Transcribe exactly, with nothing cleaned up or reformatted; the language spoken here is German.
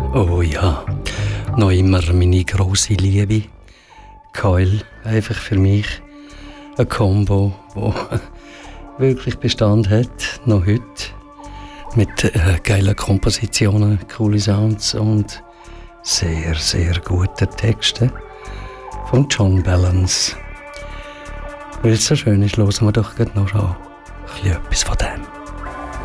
Oh ja, noch immer meine grosse Liebe. Keul, einfach für mich ein Combo, wo wirklich Bestand hat, noch heute. Mit äh, geilen Kompositionen, coole Sounds und sehr, sehr guten Texten von John Balance. Weil es so schön ist, hören wir doch gerade noch an. Ein bisschen etwas von dem.